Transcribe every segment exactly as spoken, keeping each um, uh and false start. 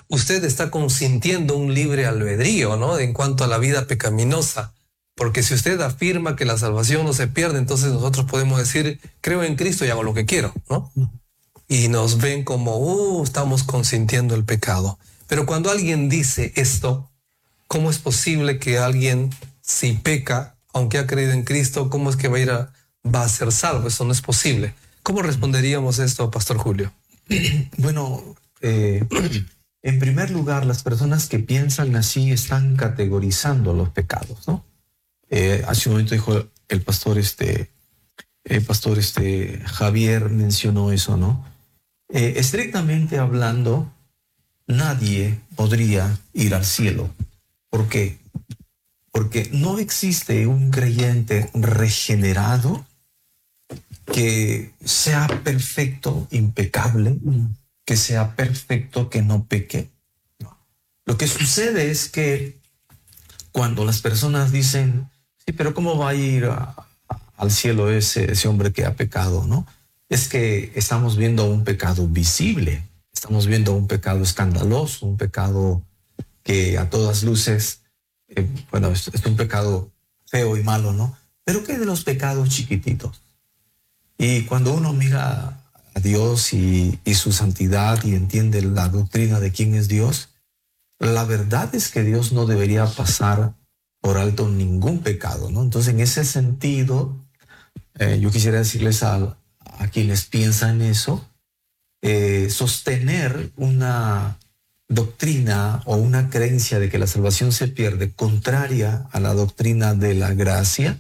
usted está consintiendo un libre albedrío, ¿no? En cuanto a la vida pecaminosa. Porque si usted afirma que la salvación no se pierde, entonces nosotros podemos decir, creo en Cristo y hago lo que quiero, ¿no? Y nos ven como, uh, estamos consintiendo el pecado. Pero cuando alguien dice esto, ¿cómo es posible que alguien, si peca, aunque ha creído en Cristo, cómo es que va a ir a, va a ser salvo? Eso no es posible. ¿Cómo responderíamos esto, Pastor Julio? Bueno, eh, en primer lugar, las personas que piensan así están categorizando los pecados, ¿no? Eh, hace un momento dijo el pastor, este, el pastor este, Javier mencionó eso, ¿no? Eh, estrictamente hablando, nadie podría ir al cielo. ¿Por qué? Porque no existe un creyente regenerado que sea perfecto, impecable, que sea perfecto, que no peque. Lo que sucede es que cuando las personas dicen, sí, pero ¿cómo va a ir a, a, al cielo ese, ese hombre que ha pecado, no? Es que estamos viendo un pecado visible, estamos viendo un pecado escandaloso, un pecado que a todas luces, eh, bueno, es, es un pecado feo y malo, ¿no? Pero ¿qué de los pecados chiquititos? Y cuando uno mira a Dios y, y su santidad y entiende la doctrina de quién es Dios, la verdad es que Dios no debería pasar por alto ningún pecado, ¿no? Entonces, en ese sentido, eh, yo quisiera decirles a, a quienes piensan eso, eh, sostener una doctrina o una creencia de que la salvación se pierde contraria a la doctrina de la gracia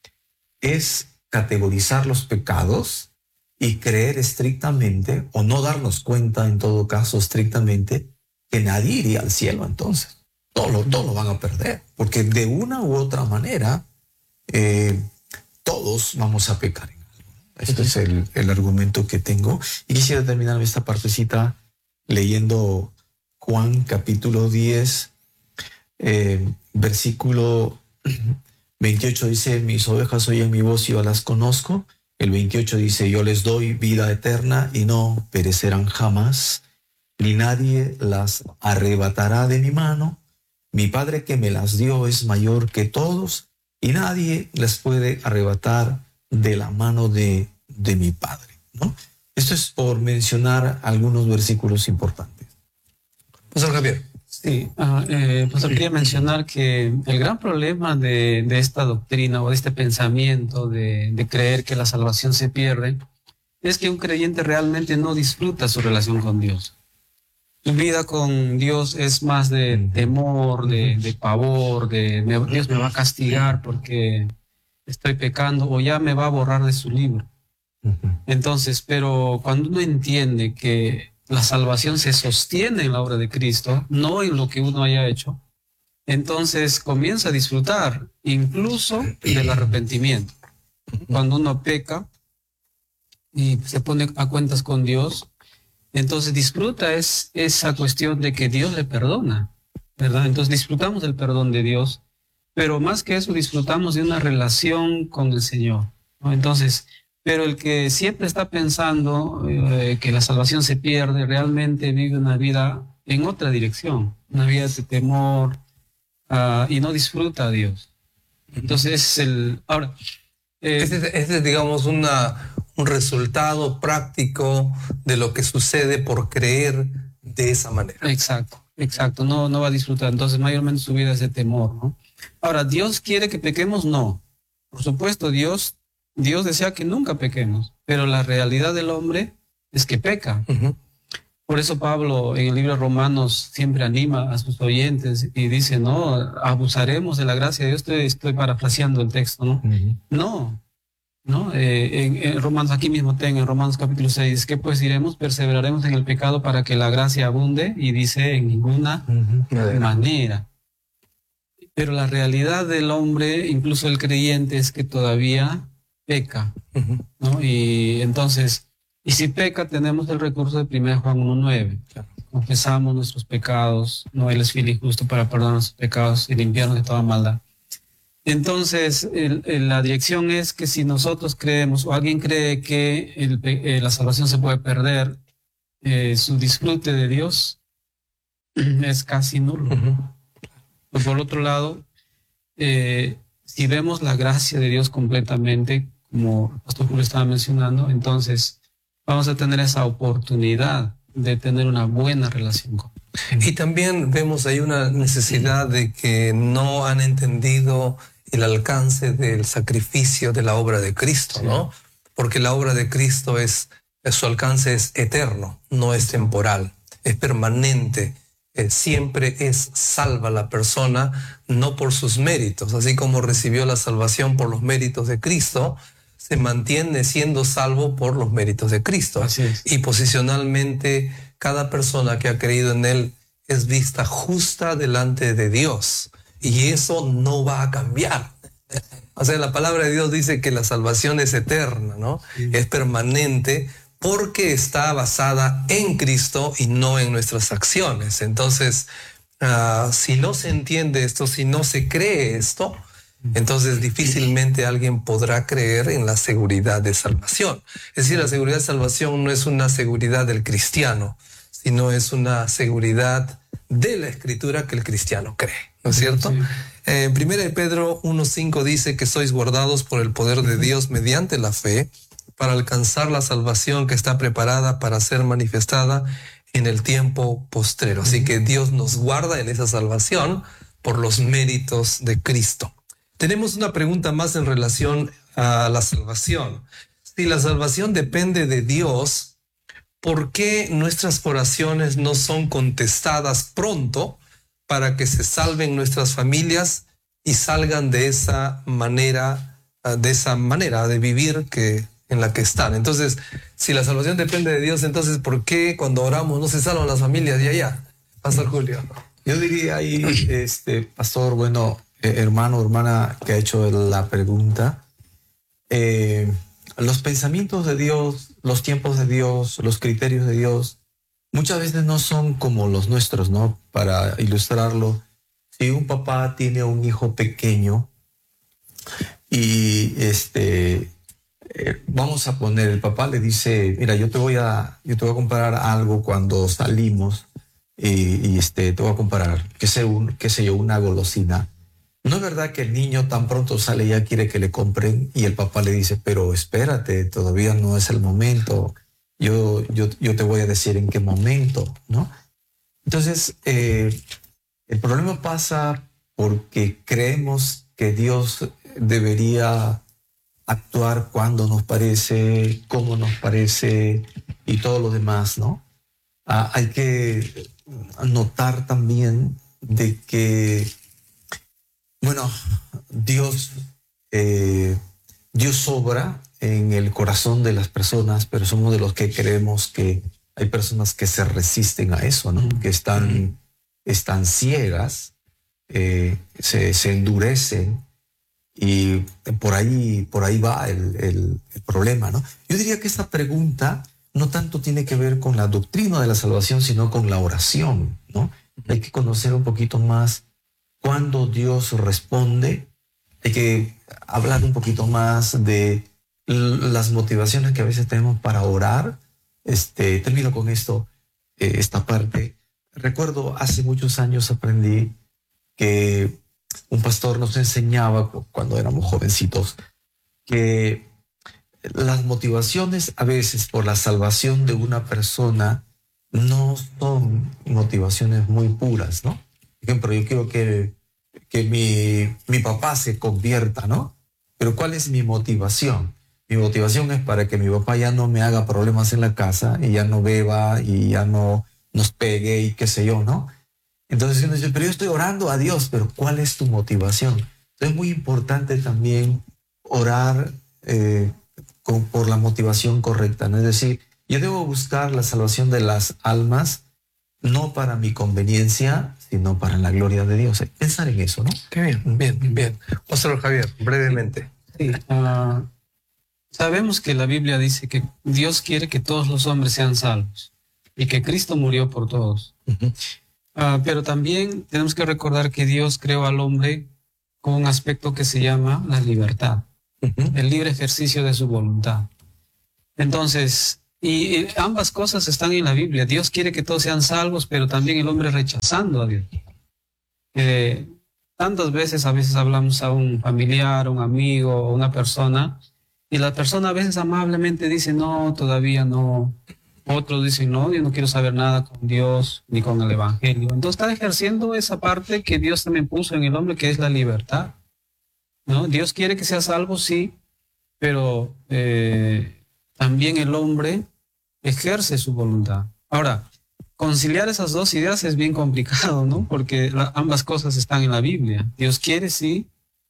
es categorizar los pecados y creer estrictamente, o no darnos cuenta en todo caso estrictamente, que nadie iría al cielo entonces. Todo lo, todo lo van a perder, porque de una u otra manera eh, todos vamos a pecar en algo. Este es el, el argumento que tengo. Y quisiera terminar esta partecita leyendo Juan capítulo diez, eh, versículo veintiocho dice, mis ovejas oyen mi voz y yo las conozco. El veintiocho dice, yo les doy vida eterna y no perecerán jamás, ni nadie las arrebatará de mi mano. Mi Padre que me las dio es mayor que todos y nadie las puede arrebatar de la mano de, de mi Padre, ¿no? Esto es por mencionar algunos versículos importantes. Pastor Javier. Sí, uh, eh, pues quería mencionar que el gran problema de, de esta doctrina o de este pensamiento de, de creer que la salvación se pierde es que un creyente realmente no disfruta su relación con Dios. Su vida con Dios es más de temor, de, de pavor, de me, Dios me va a castigar porque estoy pecando o ya me va a borrar de su libro. Entonces, pero cuando uno entiende que la salvación se sostiene en la obra de Cristo, no en lo que uno haya hecho, entonces comienza a disfrutar incluso del arrepentimiento. Cuando uno peca y se pone a cuentas con Dios, entonces disfruta es esa cuestión de que Dios le perdona, ¿verdad? Entonces disfrutamos del perdón de Dios, pero más que eso disfrutamos de una relación con el Señor, ¿no? Entonces, pero el que siempre está pensando eh, que la salvación se pierde, realmente vive una vida en otra dirección, una vida de temor uh, y no disfruta a Dios. Entonces es el... Ahora, eh, este, es, este es, digamos, una... un resultado práctico de lo que sucede por creer de esa manera. Exacto, exacto, no, no va a disfrutar. Entonces mayormente su vida es de temor, ¿no? Ahora, ¿Dios quiere que pequemos? No. Por supuesto, Dios, Dios desea que nunca pequemos, pero la realidad del hombre es que peca. Uh-huh. Por eso Pablo en el libro de Romanos siempre anima a sus oyentes y dice, no, abusaremos de la gracia de Dios. Estoy, estoy parafraseando el texto, ¿no? Uh-huh. No. ¿No? Eh, en, en Romanos, aquí mismo tengo en Romanos capítulo seis, ¿qué pues diremos? Perseveraremos en el pecado para que la gracia abunde, y dice en ninguna uh-huh. manera. Pero la realidad del hombre, incluso el creyente, es que todavía peca, uh-huh. ¿no? Y entonces, y si peca, tenemos el recurso de primera Juan uno nueve. Claro. Confesamos nuestros pecados, no Él es fiel y justo para perdonar nuestros pecados y limpiarnos de toda maldad. Entonces, el, el, la dirección es que si nosotros creemos o alguien cree que el, eh, la salvación se puede perder, eh, su disfrute de Dios es casi nulo. Uh-huh. Por otro lado, eh, si vemos la gracia de Dios completamente, como el pastor Julio estaba mencionando, entonces vamos a tener esa oportunidad de tener una buena relación con Él. Y también vemos ahí una necesidad de que no han entendido el alcance del sacrificio de la obra de Cristo, sí. ¿no? Porque la obra de Cristo es, su alcance es eterno, no es temporal, es permanente. Eh, siempre es salva la persona, no por sus méritos. Así como recibió la salvación por los méritos de Cristo, se mantiene siendo salvo por los méritos de Cristo. Así es. Y posicionalmente, cada persona que ha creído en Él es vista justa delante de Dios. Y eso no va a cambiar. O sea, la palabra de Dios dice que la salvación es eterna, ¿no? Sí. Es permanente, porque está basada en Cristo y no en nuestras acciones. Entonces, uh, si no se entiende esto, si no se cree esto, entonces difícilmente alguien podrá creer en la seguridad de salvación. Es decir, la seguridad de salvación no es una seguridad del cristiano, sino es una seguridad de la Escritura que el cristiano cree, ¿no es cierto? Sí. Eh, en primera de Pedro uno cinco dice que sois guardados por el poder de Dios mediante la fe, para alcanzar la salvación que está preparada para ser manifestada en el tiempo postrero. Así que Dios nos guarda en esa salvación por los méritos de Cristo. Tenemos una pregunta más en relación a la salvación. Si la salvación depende de Dios, ¿por qué nuestras oraciones no son contestadas pronto para que se salven nuestras familias y salgan de esa manera, de esa manera de vivir que en la que están? Entonces, si la salvación depende de Dios, entonces ¿por qué cuando oramos no se salvan las familias de allá? Pastor Julio. Yo diría ahí, este, pastor, bueno, eh, hermano, hermana que ha hecho la pregunta, eh, los pensamientos de Dios, los tiempos de Dios, los criterios de Dios, muchas veces no son como los nuestros, ¿no? Para ilustrarlo, si un papá tiene un hijo pequeño y este... Eh, vamos a poner, el papá le dice, mira, yo te voy a, yo te voy a comprar algo cuando salimos y, y este, te voy a comprar, qué sé, un, qué sé yo, una golosina. No es verdad que el niño tan pronto sale y ya quiere que le compren y el papá le dice, pero espérate, todavía no es el momento. Yo, yo, yo te voy a decir en qué momento, ¿no? Entonces, eh, el problema pasa porque creemos que Dios debería actuar cuando nos parece, cómo nos parece y todo lo demás, ¿no? Ah, hay que notar también de que, bueno, Dios, eh, Dios obra en el corazón de las personas, pero somos de los que creemos que hay personas que se resisten a eso, ¿no? Que están, están ciegas, eh, se, se endurecen. Y por ahí, por ahí va el, el, el problema, ¿no? Yo diría que esta pregunta no tanto tiene que ver con la doctrina de la salvación, sino con la oración, ¿no? Hay que conocer un poquito más cuándo Dios responde. Hay que hablar un poquito más de las motivaciones que a veces tenemos para orar. Este, termino con esto, eh, esta parte. Recuerdo hace muchos años aprendí que un pastor nos enseñaba cuando éramos jovencitos que las motivaciones a veces por la salvación de una persona no son motivaciones muy puras, ¿no? Por ejemplo, yo quiero que, que mi, mi papá se convierta, ¿no? Pero ¿cuál es mi motivación? Mi motivación es para que mi papá ya no me haga problemas en la casa y ya no beba y ya no nos pegue y qué sé yo, ¿no? Entonces uno dice, pero yo estoy orando a Dios, pero ¿cuál es tu motivación? Entonces es muy importante también orar eh, con, por la motivación correcta, ¿no? Es decir, yo debo buscar la salvación de las almas, no para mi conveniencia, sino para la gloria de Dios. Pensar en eso, ¿no? Qué bien, bien, bien. Pastor Javier, brevemente. Sí, uh, sabemos que la Biblia dice que Dios quiere que todos los hombres sean salvos y que Cristo murió por todos. Uh-huh. Uh, pero también tenemos que recordar que Dios creó al hombre con un aspecto que se llama la libertad, uh-huh. el libre ejercicio de su voluntad. Entonces, Y eh, ambas cosas están en la Biblia. Dios quiere que todos sean salvos, pero también el hombre rechazando a Dios. Eh, tantas veces, a veces hablamos a un familiar, un amigo, a una persona, y la persona a veces amablemente dice, no, todavía no. Otros dicen, no, yo no quiero saber nada con Dios ni con el Evangelio. Entonces está ejerciendo esa parte que Dios también puso en el hombre, que es la libertad, ¿no? Dios quiere que sea salvo, sí, pero eh, también el hombre ejerce su voluntad. Ahora, conciliar esas dos ideas es bien complicado, ¿no? Porque la, ambas cosas están en la Biblia. Dios quiere, sí,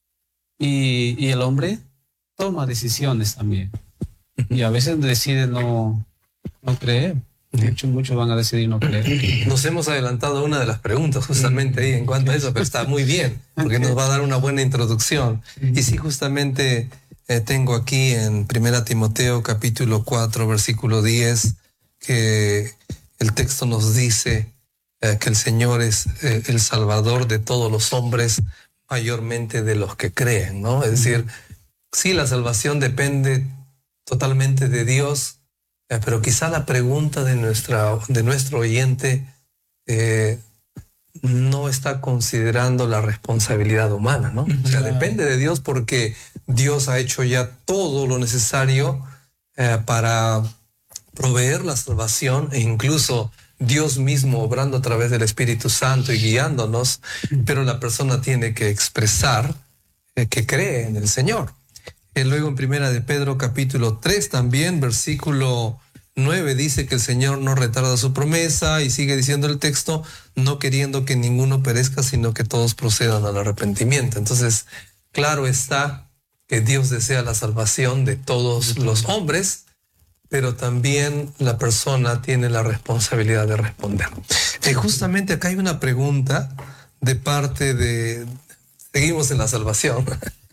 y, y el hombre toma decisiones también. Y a veces decide no, no creer. Muchos, muchos van a decidir no creer. Nos hemos adelantado a una de las preguntas justamente ahí en cuanto a eso, pero está muy bien, porque nos va a dar una buena introducción. Y sí, justamente eh, tengo aquí en Primera Timoteo capítulo cuatro, versículo diez, que el texto nos dice eh, que el Señor es eh, el Salvador de todos los hombres, mayormente de los que creen, ¿no? Es decir, sí, la salvación depende totalmente de Dios, eh, pero quizá la pregunta de, nuestra, de nuestro oyente eh, no está considerando la responsabilidad humana, ¿no? O sea, depende de Dios porque Dios ha hecho ya todo lo necesario eh, para proveer la salvación, e incluso Dios mismo obrando a través del Espíritu Santo y guiándonos, pero la persona tiene que expresar eh, que cree en el Señor. Y luego en Primera de Pedro capítulo tres también, versículo nueve, dice que el Señor no retarda su promesa, y sigue diciendo el texto, no queriendo que ninguno perezca, sino que todos procedan al arrepentimiento. Entonces, claro está que Dios desea la salvación de todos los hombres, pero también la persona tiene la responsabilidad de responder. Y justamente acá hay una pregunta de parte de... Seguimos en la salvación.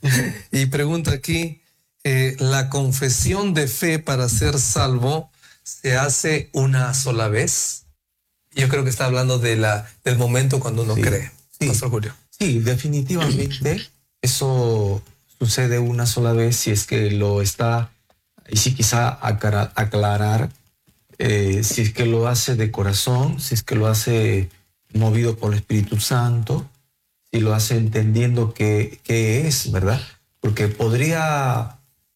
Y pregunta aquí, eh, ¿la confesión de fe para ser salvo se hace una sola vez? Yo creo que está hablando de la, del momento cuando uno sí, cree. Sí, Pastor Julio. Sí, definitivamente eso sucede una sola vez si es que lo está... Y sí, quizá aclarar eh, si es que lo hace de corazón, si es que lo hace movido por el Espíritu Santo, si lo hace entendiendo qué es, ¿verdad? Porque podría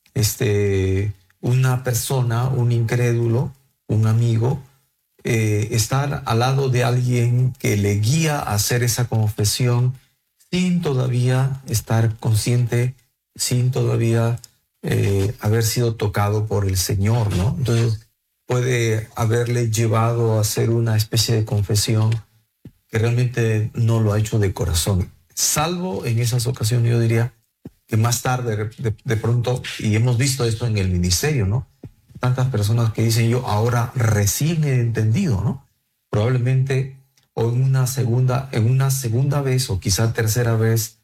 este, una persona, un incrédulo, un amigo, eh, estar al lado de alguien que le guía a hacer esa confesión sin todavía estar consciente, sin todavía... Eh, haber sido tocado por el Señor, ¿no? Entonces puede haberle llevado a hacer una especie de confesión que realmente no lo ha hecho de corazón, salvo en esas ocasiones. Yo diría que más tarde de, de pronto, y hemos visto esto en el ministerio, ¿no? Tantas personas que dicen, yo ahora recién he entendido, ¿no? Probablemente o en una segunda, en una segunda vez o quizá tercera vez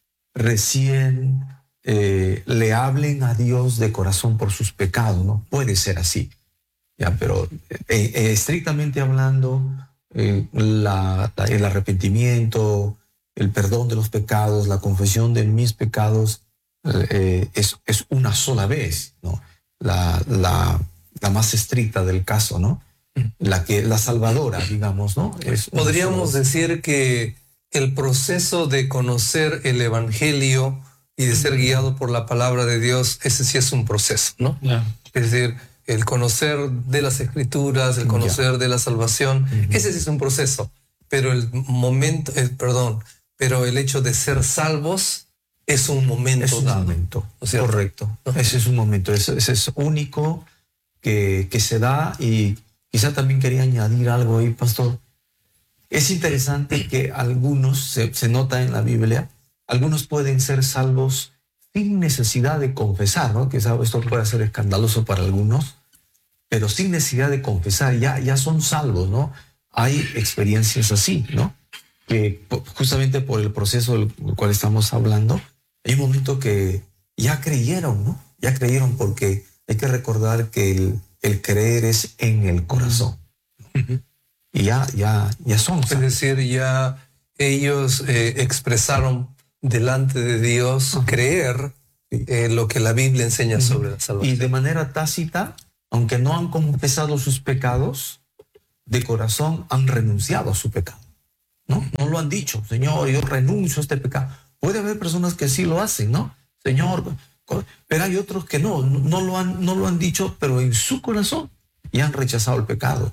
recién Eh, le hablen a Dios de corazón por sus pecados, ¿no? Puede ser así, ya, pero eh, eh, estrictamente hablando, eh, la, la, el arrepentimiento, el perdón de los pecados, la confesión de mis pecados eh, es, es una sola vez, ¿no? La, la, la más estricta del caso, ¿no? La que la salvadora, digamos, ¿no? Es Podríamos decir que el proceso de conocer el Evangelio y de ser guiado por la palabra de Dios, ese sí es un proceso, ¿no? Yeah. Es decir, el conocer de las Escrituras, el conocer yeah. de la salvación, uh-huh. ese sí es un proceso. Pero el momento, el, perdón, pero el hecho de ser salvos es un momento. Es un dado, momento, ¿no es cierto? Correcto. ¿No? Ese es un momento, ese, ese es único que, que se da. Y quizá también quería añadir algo ahí, pastor. Es interesante que algunos, se, se nota en la Biblia, algunos pueden ser salvos sin necesidad de confesar, ¿no? Quizá esto puede ser escandaloso para algunos, pero sin necesidad de confesar, ya, ya son salvos, ¿no? Hay experiencias así, ¿no? Que justamente por el proceso del cual estamos hablando, hay un momento que ya creyeron, ¿no? Ya creyeron, porque hay que recordar que el, el creer es en el corazón. Uh-huh. Y ya, ya, ya son salvos. Es decir, ya ellos eh, expresaron delante de Dios, uh-huh. creer eh, lo que la Biblia enseña uh-huh. sobre la salvación. Y de manera tácita aunque no han confesado sus pecados, de corazón han renunciado a su pecado. ¿No? No lo han dicho, Señor, yo renuncio a este pecado. Puede haber personas que sí lo hacen, ¿no? Señor, pero hay otros que no, no lo han, no lo han dicho, pero en su corazón y han rechazado el pecado.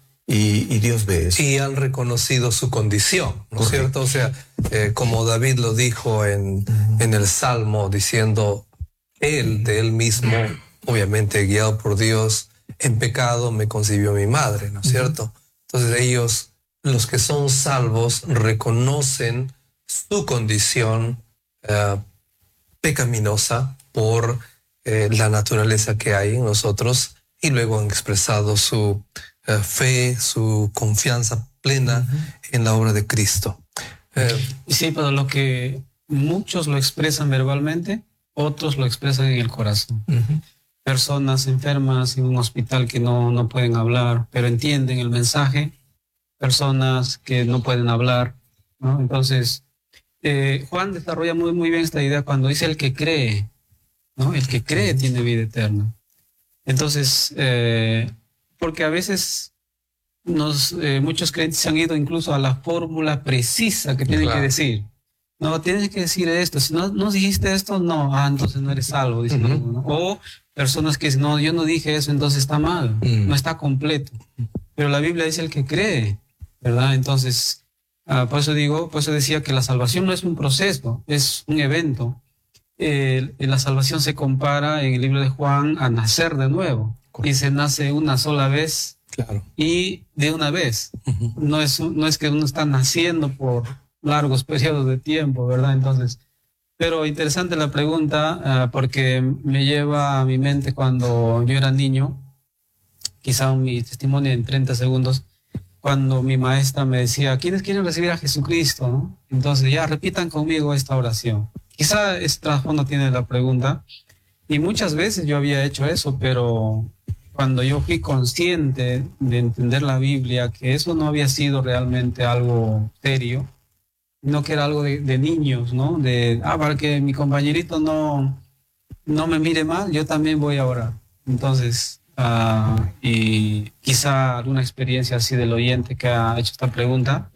Y, y Dios ve eso. Y han reconocido su condición, ¿no es cierto? O sea, eh, como David lo dijo en, uh-huh. en el Salmo, diciendo, él, de él mismo, obviamente guiado por Dios, en pecado me concibió mi madre, ¿no es cierto? Uh-huh. Entonces ellos, los que son salvos, reconocen su condición uh, pecaminosa por eh, la naturaleza que hay en nosotros, y luego han expresado su uh, fe, su confianza plena uh-huh. en la obra de Cristo. Eh, sí, pero lo que muchos lo expresan verbalmente, otros lo expresan en el corazón. Uh-huh. Personas enfermas en un hospital que no, no pueden hablar, pero entienden el mensaje. Personas que no pueden hablar, ¿no? Entonces, eh, Juan desarrolla muy, muy bien esta idea cuando dice el que cree, ¿no? El que cree tiene vida eterna. Entonces, eh, porque a veces nos, eh, muchos creyentes han ido incluso a la fórmula precisa que tienen claro. que decir. No, tienes que decir esto. Si no, no dijiste esto, no. Ah, entonces no eres salvo, dicen uh-huh. algunos, ¿no? O personas que dicen, no, yo no dije eso, entonces está mal. Uh-huh. No está completo. Pero la Biblia dice el que cree, ¿verdad? Entonces, uh, por eso digo, por eso decía que la salvación no es un proceso, es un evento. Eh, la salvación se compara en el libro de Juan a nacer de nuevo. Correcto. Y se nace una sola vez claro. y de una vez. Uh-huh. No es, no es que uno está naciendo por largos periodos de tiempo, ¿verdad? Entonces, pero interesante la pregunta uh, porque me lleva a mi mente cuando yo era niño, quizá mi testimonio en treinta segundos, cuando mi maestra me decía, ¿quiénes quieren recibir a Jesucristo? ¿No? Entonces ya repitan conmigo esta oración. Quizá este trasfondo tiene la pregunta, y muchas veces yo había hecho eso, pero cuando yo fui consciente de entender la Biblia, que eso no había sido realmente algo serio, no que era algo de, de niños, ¿no? De, ah, para que mi compañerito no, no me mire mal, yo también voy a orar. Entonces, uh, y quizá alguna experiencia así del oyente que ha hecho esta pregunta,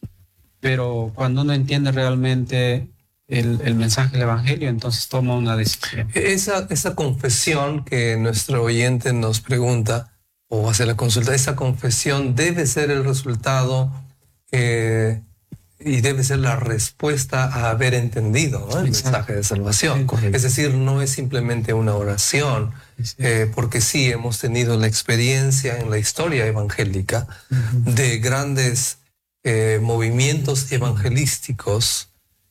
pero cuando uno entiende realmente El, el mensaje del Evangelio, entonces toma una decisión. Esa, esa confesión que nuestro oyente nos pregunta o hace la consulta, esa confesión debe ser el resultado eh, y debe ser la respuesta a haber entendido, ¿no? El Exacto. mensaje de salvación. Sí, es decir, no es simplemente una oración, sí. eh, porque sí hemos tenido la experiencia en la historia evangélica uh-huh. de grandes eh, movimientos evangelísticos.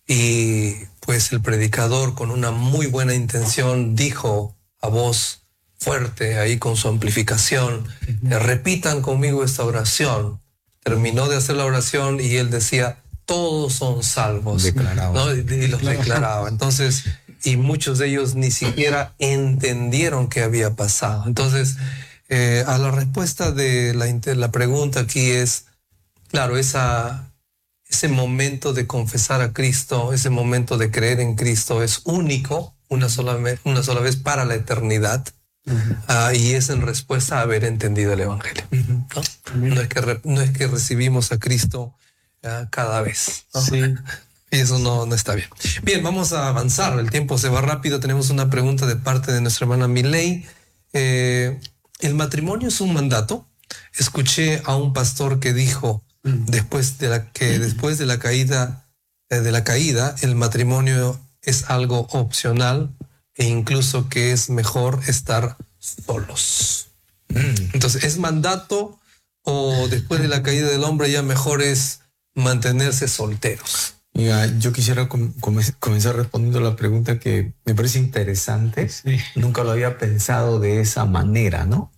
Y pues el predicador con una muy buena intención dijo a voz fuerte ahí con su amplificación, uh-huh. repitan conmigo esta oración. Terminó de hacer la oración y él decía, todos son salvos. Declaraba. ¿No? Y, y los declaraba. Entonces, y muchos de ellos ni siquiera entendieron qué había pasado. Entonces, eh, a la respuesta de la, la pregunta aquí es, claro, esa... Ese momento de confesar a Cristo, ese momento de creer en Cristo es único, una sola vez, una sola vez para la eternidad, uh-huh. uh, y es en respuesta a haber entendido el Evangelio. Uh-huh. ¿No? No, es que re, no es que recibimos a Cristo uh, cada vez. ¿No? Sí. Y eso no, no está bien. Bien, vamos a avanzar, el tiempo se va rápido. Tenemos una pregunta de parte de nuestra hermana Miley. Eh, ¿El matrimonio es un mandato? Escuché a un pastor que dijo, Después de la que después de la caída eh, de la caída el matrimonio es algo opcional e incluso que es mejor estar solos. Mm. Entonces, ¿es mandato o después de la caída del hombre ya mejor es mantenerse solteros? Mira, yo quisiera com com comenzar respondiendo a la pregunta que me parece interesante. Sí. Nunca lo había pensado de esa manera, ¿no?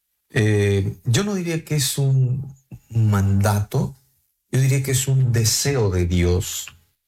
Eh, yo no diría que es un mandato, yo diría que es un deseo de Dios.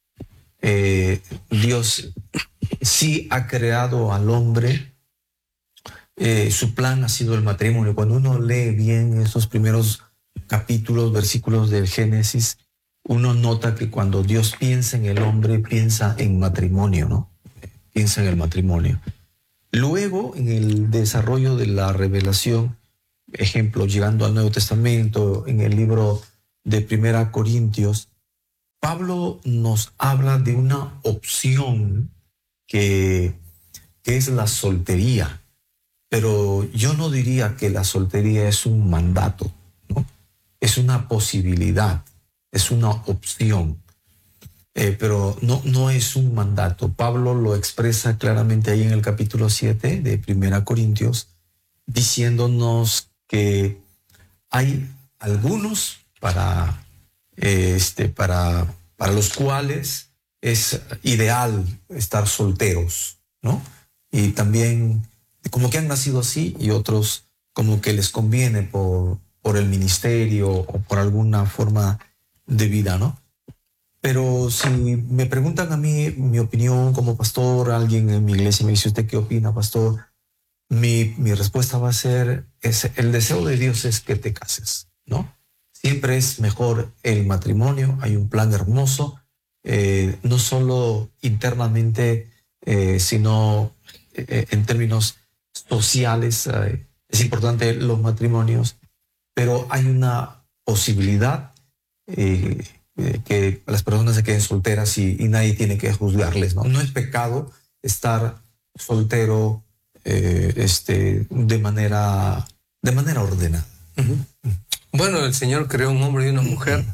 Eh, Dios sí ha creado al hombre, eh, su plan ha sido el matrimonio. Cuando uno lee bien esos primeros capítulos, versículos del Génesis, uno nota que cuando Dios piensa en el hombre, piensa en matrimonio, ¿no? Piensa en el matrimonio. Luego, en el desarrollo de la revelación, ejemplo, llegando al Nuevo Testamento, en el libro de Primera Corintios, Pablo nos habla de una opción que, que es la soltería. Pero yo no diría que la soltería es un mandato, ¿no? Es una posibilidad, es una opción, eh, pero no, no es un mandato. Pablo lo expresa claramente ahí en el capítulo siete de Primera Corintios, diciéndonos que hay algunos para, eh, este, para, para los cuales es ideal estar solteros, ¿no? Y también como que han nacido así, y otros como que les conviene por, por el ministerio o por alguna forma de vida, ¿no? Pero si me preguntan a mí mi opinión como pastor, alguien en mi iglesia me dice, ¿usted qué opina, pastor? Mi, mi respuesta va a ser, es, el deseo de Dios es que te cases, ¿no? Siempre es mejor el matrimonio, hay un plan hermoso, eh, no solo internamente, eh, sino eh, en términos sociales, eh, es importante los matrimonios, pero hay una posibilidad eh, eh, que las personas se queden solteras y, y nadie tiene que juzgarles, ¿no? No es pecado estar soltero eh, este, de manera, de manera ordenada. Uh-huh. Bueno, el Señor creó un hombre y una mujer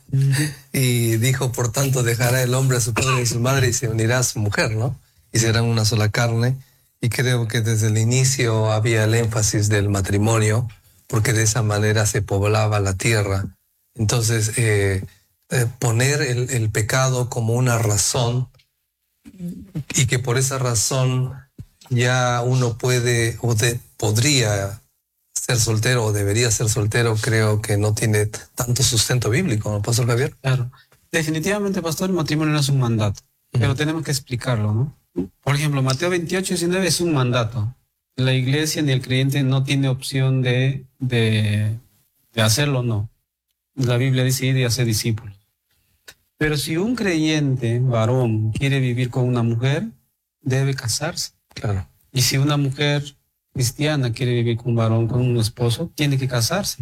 y dijo, por tanto, dejará el hombre a su padre y a su madre y se unirá a su mujer, ¿no? Y serán una sola carne. Y creo que desde el inicio había el énfasis del matrimonio, porque de esa manera se poblaba la tierra. Entonces, eh, eh, poner el, el pecado como una razón, y que por esa razón ya uno puede o de, podría ser soltero o debería ser soltero, creo que no tiene tanto sustento bíblico, ¿no, Pastor Javier? Claro. Definitivamente, pastor, el matrimonio no es un mandato, uh-huh. pero tenemos que explicarlo, ¿no? Por ejemplo, Mateo veintiocho, diecinueve es un mandato. La iglesia ni el creyente no tiene opción de, de, de hacerlo o no. La Biblia dice ir y hacer discípulos. Pero si un creyente, varón, quiere vivir con una mujer, debe casarse. Claro. Y si una mujer cristiana quiere vivir con un varón, con un esposo, tiene que casarse.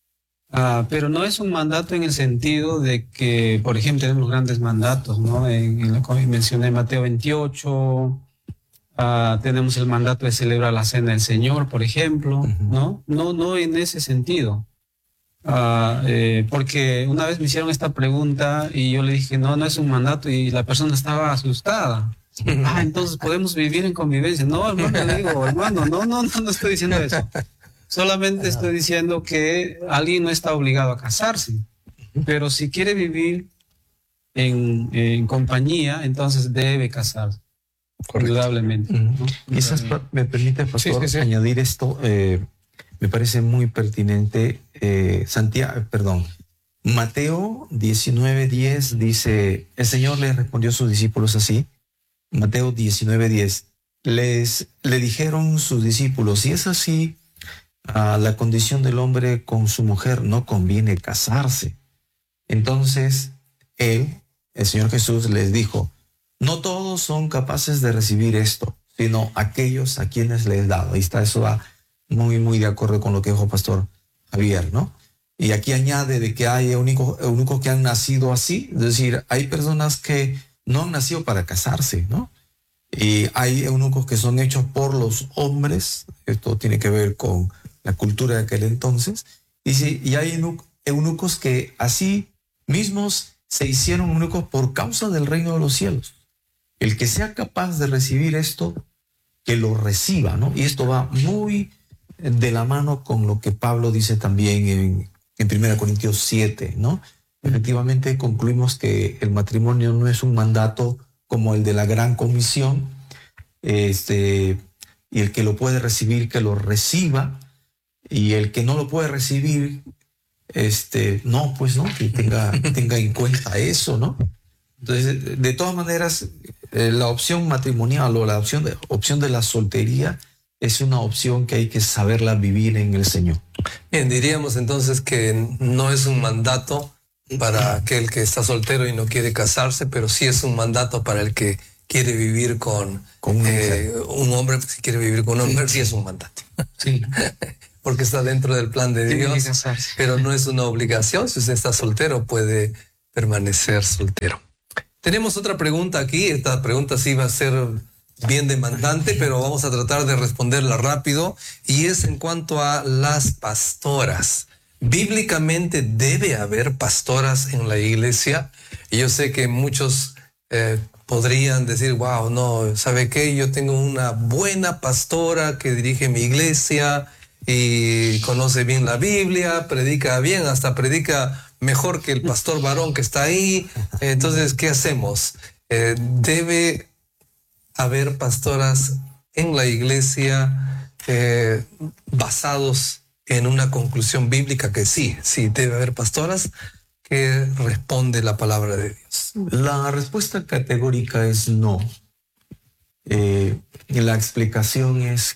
Ah, pero no es un mandato en el sentido de que, por ejemplo, tenemos grandes mandatos, ¿no? En, en lo que mencioné Mateo veintiocho, ah, tenemos el mandato de celebrar la cena del Señor, por ejemplo, uh-huh. ¿no? No, no en ese sentido. Ah, eh, porque una vez me hicieron esta pregunta y yo le dije, no, no es un mandato, y la persona estaba asustada. Ah, entonces podemos vivir en convivencia. No, hermano, le digo, hermano, no, no, no, no estoy diciendo eso. Solamente estoy diciendo que alguien no está obligado a casarse, pero si quiere vivir en, en compañía, entonces debe casarse. Correcto. Indudablemente, ¿no? Quizás me permite, pastor, sí, sí, sí. añadir esto, eh, me parece muy pertinente. Eh, Santiago, perdón, Mateo diecinueve diez dice, el Señor le respondió a sus discípulos así, Mateo diecinueve diez, les, le dijeron sus discípulos, si es así, a la condición del hombre con su mujer no conviene casarse. Entonces él, el Señor Jesús, les dijo, no todos son capaces de recibir esto, sino aquellos a quienes les he dado. Ahí está, eso va muy, muy de acuerdo con lo que dijo Pastor Javier, ¿no? Y aquí añade de que hay eunucos, eunucos que han nacido así, es decir, hay personas que no han nacido para casarse, ¿no? Y hay eunucos que son hechos por los hombres, esto tiene que ver con la cultura de aquel entonces, y, sí, y hay eunucos que así mismos se hicieron eunucos por causa del reino de los cielos. El que sea capaz de recibir esto, que lo reciba, ¿no? Y esto va muy de la mano con lo que Pablo dice también en, en Primera Corintios siete, ¿no? Efectivamente concluimos que el matrimonio no es un mandato como el de la Gran Comisión, este, y el que lo puede recibir, que lo reciba, y el que no lo puede recibir, este, no, pues no, que tenga, tenga en cuenta eso, ¿no? Entonces, de todas maneras, eh, la opción matrimonial o la opción de, opción de la soltería es una opción que hay que saberla vivir en el Señor. Bien, diríamos entonces que no es un mandato para aquel que está soltero y no quiere casarse, pero sí es un mandato para el que quiere vivir con, con un, eh, un hombre, si quiere vivir con un hombre, sí, sí es un mandato. Sí. Porque está dentro del plan de Tiene Dios, que casarse. pero no es una obligación. Si usted está soltero, puede permanecer soltero. Tenemos otra pregunta aquí. Esta pregunta sí va a ser bien demandante, pero vamos a tratar de responderla rápido. Y es en cuanto a las pastoras. Bíblicamente debe haber pastoras en la iglesia. Y yo sé que muchos eh, podrían decir, wow, no, ¿sabe qué? Yo tengo una buena pastora que dirige mi iglesia y conoce bien la Biblia, predica bien, hasta predica mejor que el pastor varón que está ahí. Entonces, ¿qué hacemos? Eh, debe haber pastoras en la iglesia eh, basados en una conclusión bíblica que sí, sí, debe haber pastoras. ¿Qué responde la palabra de Dios? La respuesta categórica es no. Eh, la explicación es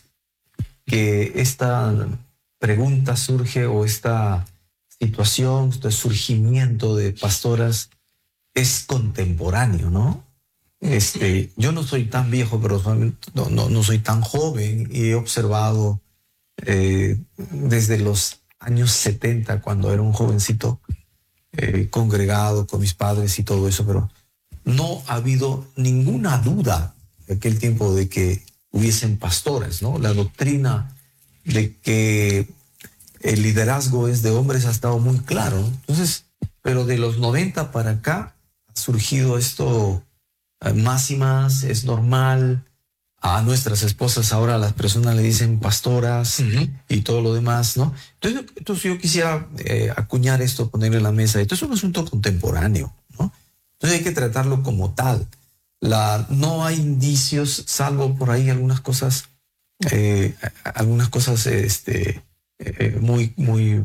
que esta pregunta surge o esta situación, este surgimiento de pastoras es contemporáneo, ¿no? Este, yo no soy tan viejo, pero no, no, no soy tan joven y he observado eh, desde los años setenta, cuando era un jovencito, eh, congregado con mis padres y todo eso, pero no ha habido ninguna duda de aquel tiempo de que hubiesen pastores, ¿no? La doctrina de que el liderazgo es de hombres ha estado muy claro, ¿no? Entonces, pero de los noventa para acá ha surgido esto eh, más y más, es normal. A nuestras esposas ahora las personas le dicen pastoras uh-huh. y todo lo demás, ¿no? Entonces, entonces yo quisiera eh, acuñar esto, ponerlo en la mesa. Esto es un asunto contemporáneo, ¿no? Entonces hay que tratarlo como tal. La, no hay indicios, salvo por ahí algunas cosas, eh, algunas cosas este, eh, muy, muy,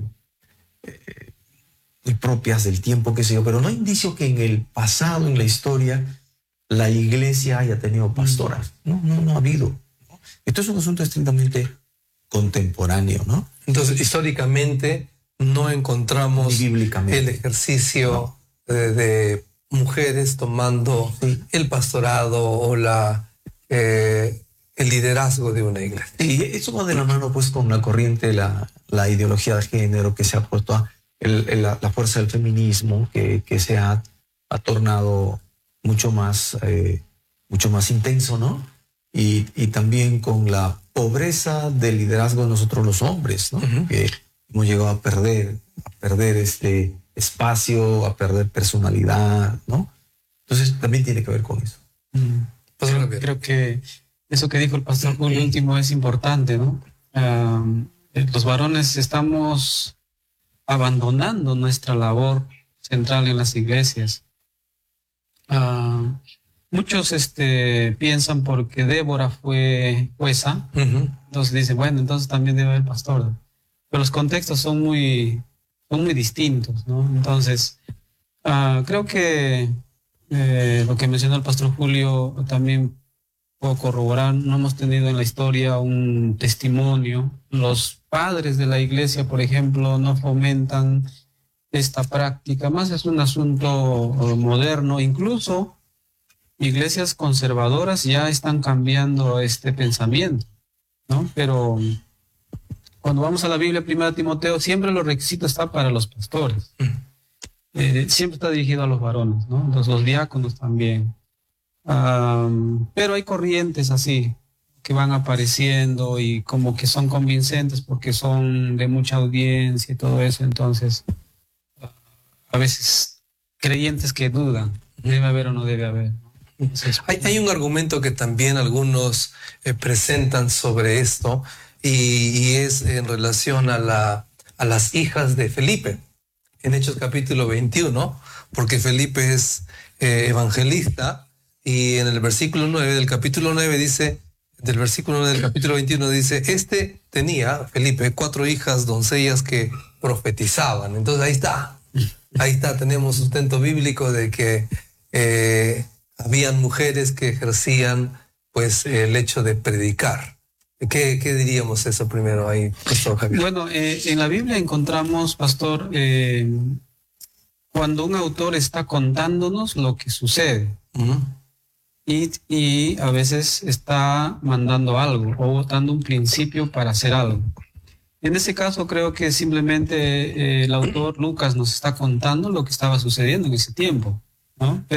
eh, muy propias del tiempo, qué sé yo, pero no hay indicio que en el pasado, en la historia, la iglesia haya tenido pastoras. No, no, no ha habido. Esto es un asunto estrictamente contemporáneo, ¿no? Entonces, históricamente no encontramos el ejercicio no. de, de mujeres tomando sí. el pastorado o la eh, el liderazgo de una iglesia. Y eso va de la mano pues con la corriente, la, la ideología de género que se ha puesto a el, el, la, la fuerza del feminismo que, que se ha, ha tornado mucho más, eh, mucho más intenso, ¿no? Y, y también con la pobreza del liderazgo de nosotros los hombres, ¿no? Uh-huh. Que hemos llegado a perder, a perder este espacio, a perder personalidad, ¿no? Entonces también tiene que ver con eso. Mm. Pues, creo, creo que eso que dijo el pastor por uh-huh. último es importante, ¿no? Um, los varones estamos abandonando nuestra labor central en las iglesias. Uh, muchos este, piensan porque Débora fue jueza, uh-huh. entonces dicen, bueno, entonces también debe haber pastor. Pero los contextos son muy, son muy distintos, ¿no? Entonces, uh, creo que eh, lo que mencionó el pastor Julio también puedo corroborar. No hemos tenido en la historia un testimonio. Los padres de la iglesia, por ejemplo, no fomentan esta práctica, más es un asunto moderno. Incluso iglesias conservadoras ya están cambiando este pensamiento, ¿no? Pero cuando vamos a la Biblia, primera Timoteo, siempre los requisitos están para los pastores. Eh, siempre está dirigido a los varones, ¿no? Los, los diáconos también. Um, pero hay corrientes así que van apareciendo y como que son convincentes porque son de mucha audiencia y todo eso. Entonces, a veces creyentes que dudan, debe haber o no debe haber. Entonces, hay, hay un argumento que también algunos eh, presentan sobre esto y, y es en relación a, la, a las hijas de Felipe, en Hechos capítulo veintiuno, porque Felipe es eh, evangelista y en el versículo nueve del capítulo nueve dice, del versículo nueve del capítulo veintiuno dice, este tenía, Felipe, cuatro hijas doncellas que profetizaban. Entonces ahí está. Ahí está, tenemos sustento bíblico de que eh, habían mujeres que ejercían pues el hecho de predicar. ¿Qué, qué diríamos eso primero ahí, pastor Javier? Bueno, eh, en la Biblia encontramos, pastor, eh, cuando un autor está contándonos lo que sucede. Uh-huh. y, y a veces está mandando algo o dando un principio para hacer algo. En ese caso creo que simplemente eh, el autor Lucas nos está contando lo que estaba sucediendo en ese tiempo, ¿no?